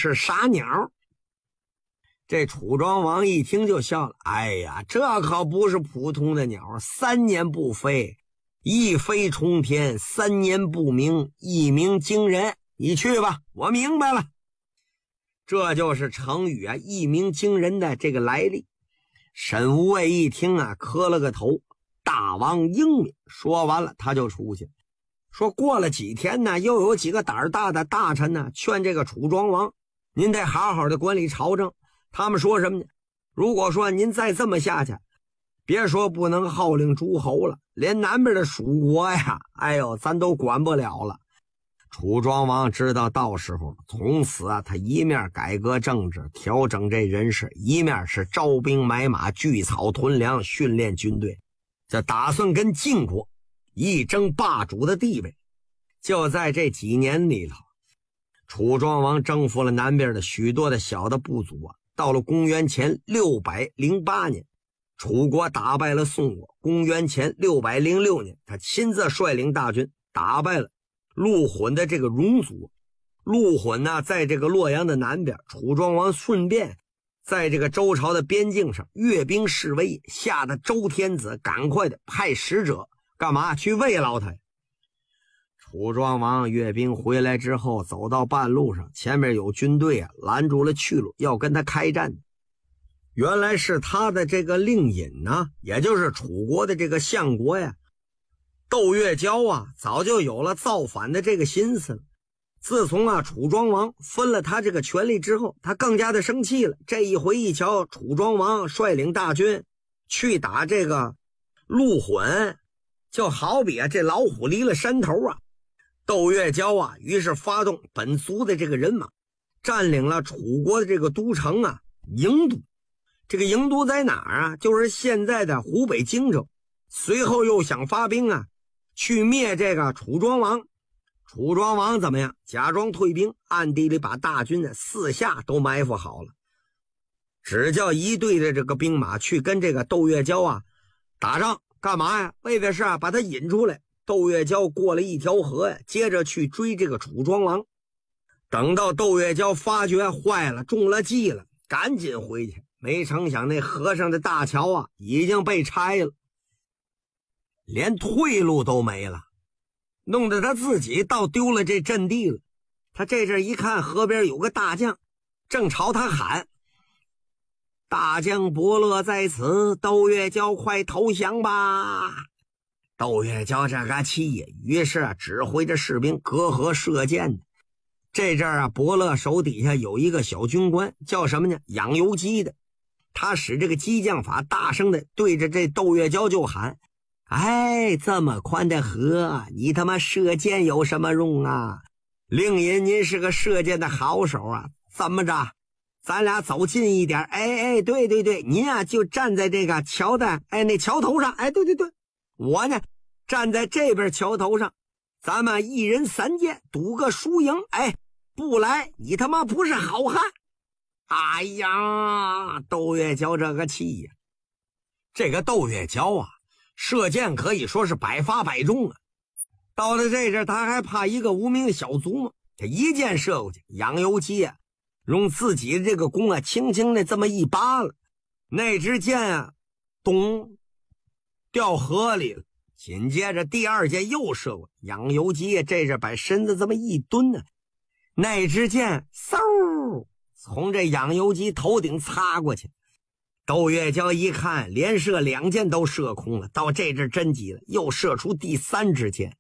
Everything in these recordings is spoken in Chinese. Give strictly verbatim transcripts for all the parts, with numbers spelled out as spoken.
是傻鸟。这楚庄王一听就笑了，哎呀，这可不是普通的鸟，三年不飞，一飞冲天，三年不鸣，一鸣惊人。你去吧，我明白了。这就是成语啊，一鸣惊人的这个来历。沈无畏一听啊，磕了个头，大王英明。说完了，他就出去。说过了几天呢，又有几个胆儿大的大臣呢，劝这个楚庄王，您得好好的管理朝政。他们说什么呢？如果说您再这么下去，别说不能号令诸侯了，连南边的蜀国呀，哎呦，咱都管不了了。楚庄王知道到时候，从此啊，他一面改革政治，调整这人事，一面是招兵买马，聚草屯粮，训练军队，这打算跟晋国一争霸主的地位。就在这几年里头，楚庄王征服了南边的许多的小的部族啊。到了公元前六百零八年，楚国打败了宋国。公元前六百零六年，他亲自率领大军打败了陆混的这个戎族。陆混呢，在这个洛阳的南边，楚庄王顺便在这个周朝的边境上阅兵示威，吓得周天子赶快的派使者干嘛去慰劳他。楚庄王阅兵回来之后，走到半路上，前面有军队啊拦住了去路，要跟他开战。原来是他的这个令尹呢，也就是楚国的这个相国呀，窦月娇啊，早就有了造反的这个心思了。自从啊楚庄王分了他这个权力之后，他更加的生气了。这一回一瞧，楚庄王率领大军去打这个陆混，就好比啊这老虎离了山头啊。窦月娇啊，于是发动本族的这个人马，占领了楚国的这个都城啊，郢都。这个郢都在哪儿啊？就是现在的湖北荆州。随后又想发兵啊，去灭这个楚庄王。楚庄王怎么样？假装退兵，暗地里把大军呢四下都埋伏好了，只叫一队的这个兵马去跟这个窦月娇啊打仗。干嘛呀？为的是啊把他引出来。窦月娇过了一条河呀，接着去追这个楚庄王。等到窦月娇发觉坏了，中了计了，赶紧回去。没成想那河上的大桥啊已经被拆了，连退路都没了，弄得他自己倒丢了这阵地了。他这阵一看河边有个大将，正朝他喊：大将伯乐在此，窦月娇快投降吧。窦月娇这个气呀，于是啊指挥着士兵隔河射箭。这阵啊伯乐手底下有一个小军官，叫什么呢？养由基的。他使这个激将法，大声的对着这窦月娇就喊：哎，这么宽的河，你他妈射箭有什么用啊？令尹您是个射箭的好手啊，怎么着咱俩走近一点。哎哎，对对对，您啊就站在这个桥的哎那桥头上。哎，对对对，我呢站在这边桥头上，咱们一人三箭，赌个输赢。哎，不来你他妈不是好汉。哎呀，窦月娇这个气呀！这个窦月娇啊，射箭可以说是百发百中啊。到了这阵，他还怕一个无名小卒吗？他一箭射过去，养由基啊，用自己的这个弓啊，轻轻的这么一扒了，那支箭啊，咚，掉河里了。紧接着第二箭又射过，养由基这阵把身子这么一蹲呢，那支箭嗖从这养由基头顶擦过去。窦月娇一看连射两箭都射空了，到这阵真急了，又射出第三支箭。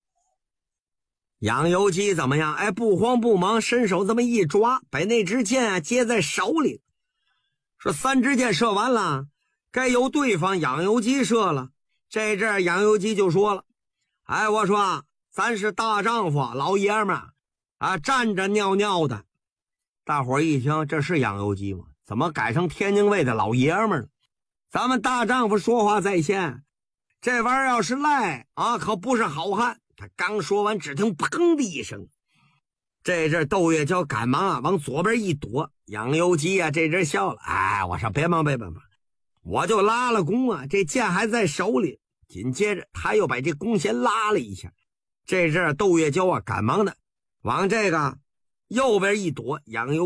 养由基怎么样？哎，不慌不忙，伸手这么一抓，把那支箭啊接在手里。说三支箭射完了，该由对方养由基射了。这阵养由基就说了：哎，我说咱是大丈夫老爷们儿啊，站着尿尿的。大伙儿一听，这是养由基吗？怎么改成天津卫的老爷们儿了？咱们大丈夫说话在先，这玩意儿要是赖啊，可不是好汉。他刚说完，只听砰的一声，这阵窦月娇赶忙啊往左边一躲。养由基啊这阵笑了：哎，我说别忙别忙，我就拉了弓啊，这箭还在手里。紧接着他又把这弓弦拉了一下。这阵窦月娇啊赶忙的往这个右边一躲，养由